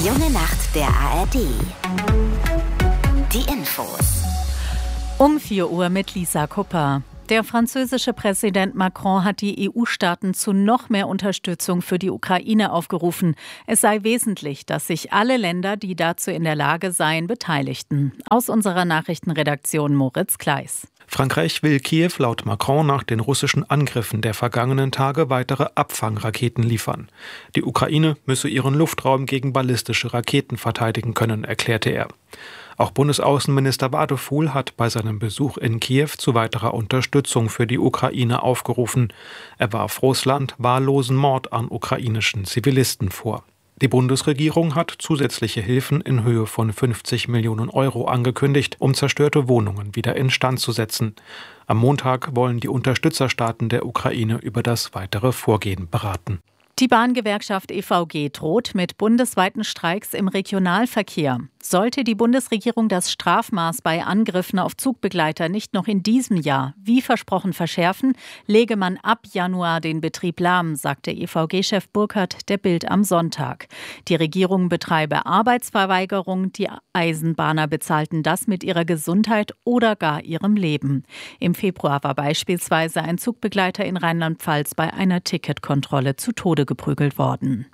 Die junge Nacht der ARD. Die Infos. Um 4 Uhr mit Lisa Kupper. Der französische Präsident Macron hat die EU-Staaten zu noch mehr Unterstützung für die Ukraine aufgerufen. Es sei wesentlich, dass sich alle Länder, die dazu in der Lage seien, beteiligten. Aus unserer Nachrichtenredaktion Moritz Kleis. Frankreich will Kiew laut Macron nach den russischen Angriffen der vergangenen Tage weitere Abfangraketen liefern. Die Ukraine müsse ihren Luftraum gegen ballistische Raketen verteidigen können, erklärte er. Auch Bundesaußenminister Wadefuhl hat bei seinem Besuch in Kiew zu weiterer Unterstützung für die Ukraine aufgerufen. Er warf Russland wahllosen Mord an ukrainischen Zivilisten vor. Die Bundesregierung hat zusätzliche Hilfen in Höhe von 50 Millionen Euro angekündigt, um zerstörte Wohnungen wieder instand zu setzen. Am Montag wollen die Unterstützerstaaten der Ukraine über das weitere Vorgehen beraten. Die Bahngewerkschaft EVG droht mit bundesweiten Streiks im Regionalverkehr. Sollte die Bundesregierung das Strafmaß bei Angriffen auf Zugbegleiter nicht noch in diesem Jahr, wie versprochen, verschärfen, lege man ab Januar den Betrieb lahm, sagte EVG-Chef Burkhardt der Bild am Sonntag. Die Regierung betreibe Arbeitsverweigerung, die Eisenbahner bezahlten das mit ihrer Gesundheit oder gar ihrem Leben. Im Februar war beispielsweise ein Zugbegleiter in Rheinland-Pfalz bei einer Ticketkontrolle zu Tode geprügelt worden.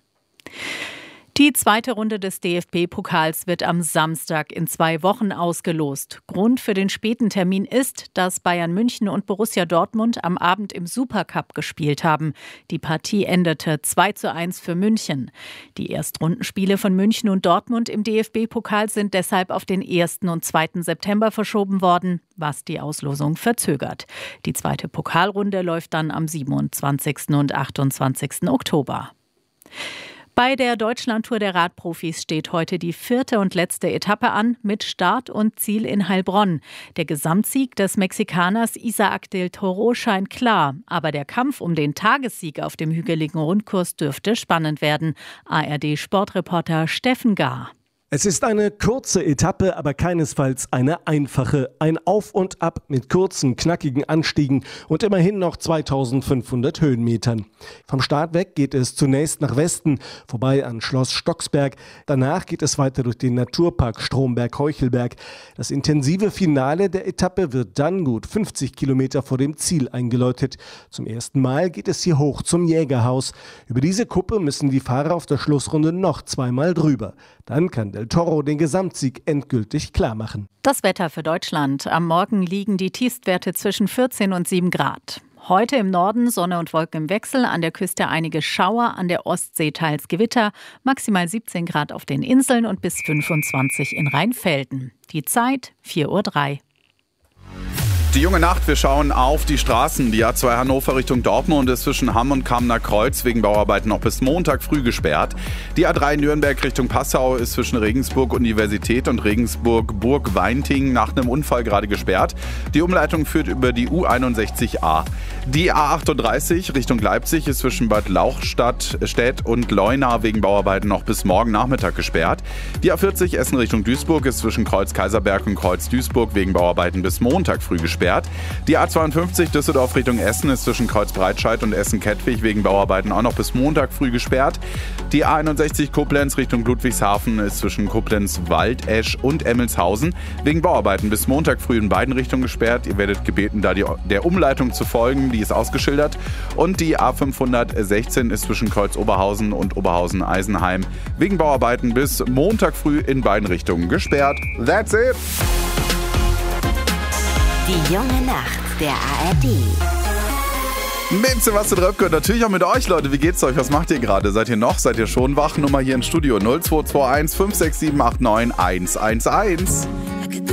Die zweite Runde des DFB-Pokals wird am Samstag in 2 Wochen ausgelost. Grund für den späten Termin ist, dass Bayern München und Borussia Dortmund am Abend im Supercup gespielt haben. Die Partie endete 2:1 für München. Die Erstrundenspiele von München und Dortmund im DFB-Pokal sind deshalb auf den 1. und 2. September verschoben worden, was die Auslosung verzögert. Die zweite Pokalrunde läuft dann am 27. und 28. Oktober. Bei der Deutschlandtour der Radprofis steht heute die 4. und letzte Etappe an, mit Start und Ziel in Heilbronn. Der Gesamtsieg des Mexikaners Isaac del Toro scheint klar, aber der Kampf um den Tagessieg auf dem hügeligen Rundkurs dürfte spannend werden. ARD-Sportreporter Steffen Gahr. Es ist eine kurze Etappe, aber keinesfalls eine einfache. Ein Auf und Ab mit kurzen, knackigen Anstiegen und immerhin noch 2500 Höhenmetern. Vom Start weg geht es zunächst nach Westen, vorbei an Schloss Stocksberg. Danach geht es weiter durch den Naturpark Stromberg-Heuchelberg. Das intensive Finale der Etappe wird dann gut 50 Kilometer vor dem Ziel eingeläutet. Zum ersten Mal geht es hier hoch zum Jägerhaus. Über diese Kuppe müssen die Fahrer auf der Schlussrunde noch 2-mal drüber. Dann kann Del Toro den Gesamtsieg endgültig klarmachen. Das Wetter für Deutschland. Am Morgen liegen die Tiefstwerte zwischen 14 und 7 Grad. Heute im Norden Sonne und Wolken im Wechsel, an der Küste einige Schauer, an der Ostsee teils Gewitter, maximal 17 Grad auf den Inseln und bis 25 in Rheinfelden. Die Zeit 4:03 Uhr. Die junge Nacht, wir schauen auf die Straßen. Die A2 Hannover Richtung Dortmund ist zwischen Hamm und Kammener Kreuz wegen Bauarbeiten noch bis Montag früh gesperrt. Die A3 Nürnberg Richtung Passau ist zwischen Regensburg Universität und Regensburg Burg-Weinting nach einem Unfall gerade gesperrt. Die Umleitung führt über die U61a. Die A38 Richtung Leipzig ist zwischen Bad Lauchstädt und Leuna wegen Bauarbeiten noch bis morgen Nachmittag gesperrt. Die A40 Essen Richtung Duisburg ist zwischen Kreuz Kaiserberg und Kreuz Duisburg wegen Bauarbeiten bis Montag früh gesperrt. Die A52 Düsseldorf Richtung Essen ist zwischen Kreuz Breitscheid und Essen-Kettwig wegen Bauarbeiten auch noch bis Montag früh gesperrt. Die A61 Koblenz Richtung Ludwigshafen ist zwischen Koblenz, Waldesch und Emmelshausen wegen Bauarbeiten bis Montag früh in beiden Richtungen gesperrt. Ihr werdet gebeten, da der Umleitung zu folgen, die ist ausgeschildert. Und die A516 ist zwischen Kreuz Oberhausen und Oberhausen-Eisenheim wegen Bauarbeiten bis Montag früh in beiden Richtungen gesperrt. That's it! Die junge Nacht der ARD. Mit Sebastian Röpke und natürlich auch mit euch, Leute. Wie geht's euch? Was macht ihr gerade? Seid ihr noch? Seid ihr schon wach? Nummer hier im Studio 0221 56789 111.